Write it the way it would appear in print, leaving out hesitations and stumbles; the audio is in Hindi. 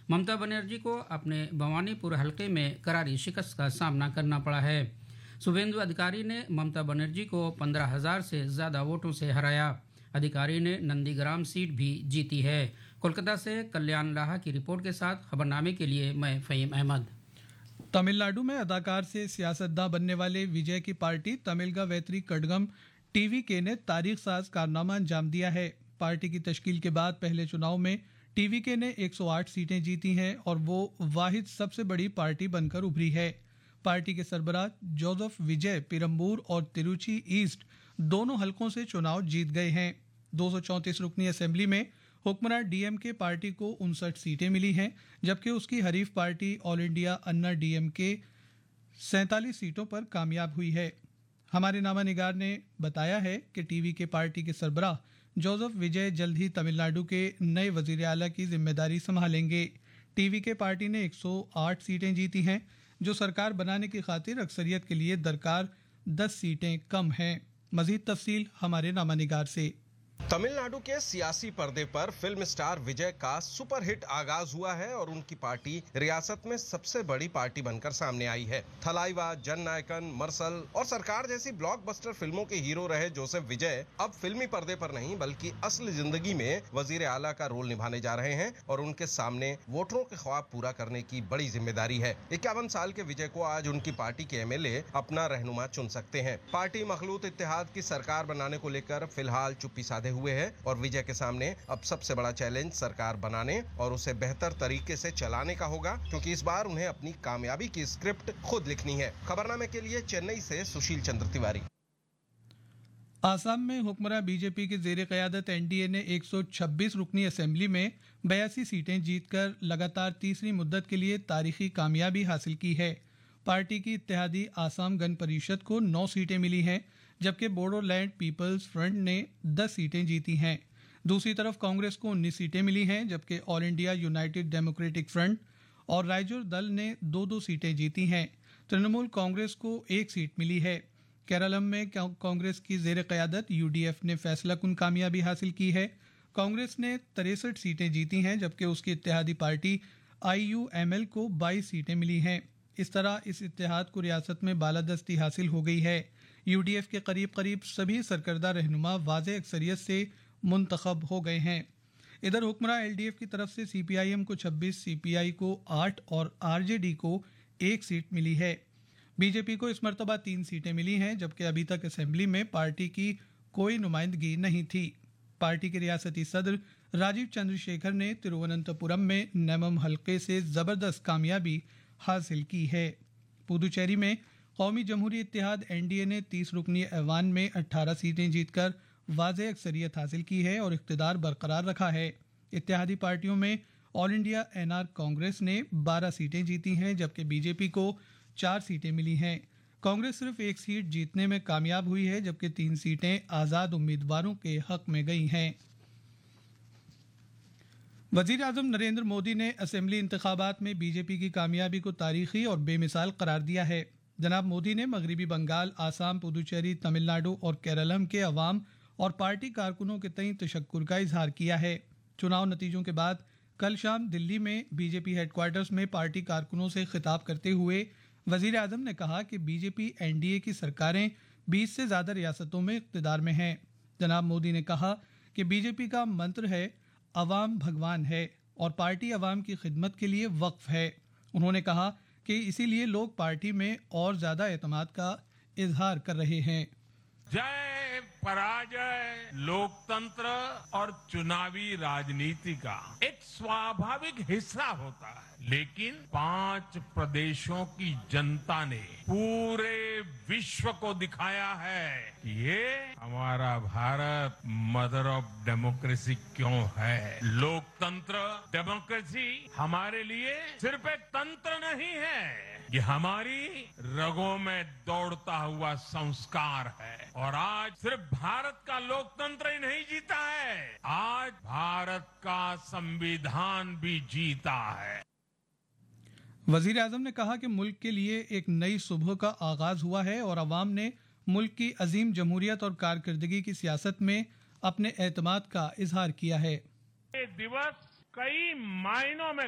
ममता बनर्जी को अपने भवानीपुर हलके में करारी शिकस्त का सामना करना पड़ा है। शुभेंदु अधिकारी ने ममता बनर्जी को 15,000 से ज़्यादा वोटों से हराया। अधिकारी ने नंदीग्राम सीट भी जीती है। कोलकाता से कल्याण लाहा की रिपोर्ट के साथ खबरनामे के लिए मैं फ़हीम अहमद। तमिलनाडु में अदाकार से सियासतदां बनने वाले विजय की पार्टी तमिलगा वैतरी कड़गम टीवीके ने तारीख साज कारनामा अंजाम दिया है। पार्टी की तश्कील के बाद पहले चुनाव में टीवीके ने 108 सीटें जीती हैं और वो वाहिद सबसे बड़ी पार्टी बनकर उभरी है। पार्टी के सरबराह जोसेफ विजय पेरम्बूर और तिरुचि ईस्ट दोनों हलकों से चुनाव जीत गए हैं। 234 रुकनी असेंबली में हुक्मरान डीएमके पार्टी को 59 सीटें मिली हैं, जबकि उसकी हरीफ पार्टी ऑल इंडिया अन्ना डीएमके 47 सीटों पर कामयाब हुई है। हमारे नामानिगार ने बताया है कि टीवी के पार्टी के सरबराह जोसेफ विजय जल्द ही तमिलनाडु के नए वजीर आला की जिम्मेदारी संभालेंगे। टीवी के पार्टी ने 108 सीटें जीती हैं, जो सरकार बनाने की खातिर अक्सरियत के लिए दरकार 10 सीटें कम हैं। मजीद तफसील हमारे नामानिगार से। तमिलनाडु के सियासी पर्दे पर फिल्म स्टार विजय का सुपरहिट आगाज हुआ है और उनकी पार्टी रियासत में सबसे बड़ी पार्टी बनकर सामने आई है। थलाइवा, जननायकन, मरसल और सरकार जैसी ब्लॉकबस्टर फिल्मों के हीरो रहे जोसेफ विजय अब फिल्मी पर्दे पर नहीं बल्कि असली जिंदगी में वजीर आला का रोल निभाने जा रहे हैं और उनके सामने वोटरों के ख्वाब पूरा करने की बड़ी जिम्मेदारी है। 51 साल के विजय को आज उनकी पार्टी के एमएलए अपना रहनुमा चुन सकते हैं। पार्टी मखलूत इत्तेहाद की सरकार बनाने को लेकर फिलहाल चुप्पी साधे हुए है और विजय के सामने अब सबसे बड़ा चैलेंज सरकार बनाने और उसे बेहतर तरीके से चलाने का होगा, क्योंकि इस बार उन्हें अपनी कामयाबी की स्क्रिप्ट खुद लिखनी है। खबरनामे के लिए चेन्नई से सुशील चंद्र तिवारी। आसाम में हुक्मरान बीजेपी के जेर क़यादत एनडीए ने 126 रुकनी असेंबली में 82 सीटें जीतकर लगातार तीसरी मुद्दत के लिए तारीखी कामयाबी हासिल की है। पार्टी की इत्तेहादी आसाम गण परिषद को 9 सीटें मिली हैं, जबकि बोडोलैंड पीपल्स फ्रंट ने 10 सीटें जीती हैं। दूसरी तरफ कांग्रेस को 19 सीटें मिली हैं, जबकि all India United democratic front और राइजोर दल ने 2-2 सीटें जीती हैं। तृणमूल कांग्रेस को 1 सीट मिली है। केरलम में कांग्रेस की जेर क़यादत यूडीएफ ने फैसलाकुन कामयाबी हासिल की है। कांग्रेस ने 63 सीटें जीती हैं, जबकि उसकी इत्तेहादी पार्टी आईयूएमएल को 22 सीटें मिली हैं। इस तरह इस इत्तेहाद को रियासत में बालादस्ती हासिल हो गई है। यूडीएफ के करीब सभी सरकर्दा रहनुमा वाज़े अक्सरियत से मुंतखब हो गए हैं। इधर हुक्मरान एलडीएफ की तरफ से सीपीआईएम को 26, सीपीआई को 8 और आरजेडी को 1 सीट मिली है। बीजेपी को इस मरतबा 3 सीटें मिली हैं, जबकि अभी तक असेंबली में पार्टी की कोई नुमाइंदगी नहीं थी। पार्टी के रियासती सदर राजीव चंद्रशेखर ने तिरुवनंतपुरम में नेमम हल्के से जबरदस्त कामयाबी हासिल की है। पुदुचेरी में कौमी जमहूरी इत्तेहाद एनडीए ने 30 रुकनी ऐवान में 18 सीटें जीतकर वाज़े अक्सरियत हासिल की है और इक़्तिदार बरकरार रखा है। इत्तेहादी पार्टियों में ऑल इंडिया एनआर कांग्रेस ने 12 सीटें जीती हैं, जबकि बीजेपी को 4 सीटें मिली हैं। कांग्रेस सिर्फ 1 सीट जीतने में कामयाब हुई है, जबकि 3 सीटें आज़ाद उम्मीदवारों के हक में गई हैं। वज़ीर आज़म नरेंद्र मोदी ने असेंबली इंतखाबात में बीजेपी की कामयाबी को तारीखी और बेमिसाल करार दिया है। जनाब मोदी ने मगरबी बंगाल, आसाम, पुदुचेरी, तमिलनाडु और केरलम के अवाम और पार्टी कारकुनों के तई तशक्कुर का इजहार किया है। चुनाव नतीजों के बाद कल शाम दिल्ली में बीजेपी हेडक्वार्टर्स में पार्टी कारकुनों से खिताब करते हुए वज़ीर आज़म ने कहा कि बीजेपी एनडीए की सरकारें 20 से ज़्यादा रियासतों में इक़्तिदार में हैं। जनाब मोदी ने कहा कि बीजेपी का मंत्र है अवाम भगवान है और पार्टी अवाम की खिदमत के लिए वक्फ है। उन्होंने कहा कि इसीलिए लोग पार्टी में और ज्यादा एतमाद का इजहार कर रहे हैं। जय पराजय लोकतंत्र और चुनावी राजनीति का एक स्वाभाविक हिस्सा होता है, लेकिन 5 प्रदेशों की जनता ने पूरे विश्व को दिखाया है कि ये हमारा भारत मदर ऑफ डेमोक्रेसी क्यों है। लोकतंत्र, डेमोक्रेसी हमारे लिए सिर्फ एक तंत्र नहीं है, ये हमारी रगों में दौड़ता हुआ संस्कार है। और आज सिर्फ भारत का लोकतंत्र ही नहीं जीता है, आज भारत का संविधान भी जीता है। वजीर आजम ने कहा कि मुल्क के लिए एक नई सुबह का आगाज हुआ है और अवाम ने मुल्क की अजीम जमहूरियत और कारकर्दगी की सियासत में अपने एतमाद का इजहार किया है। ये दिवस कई मायनों में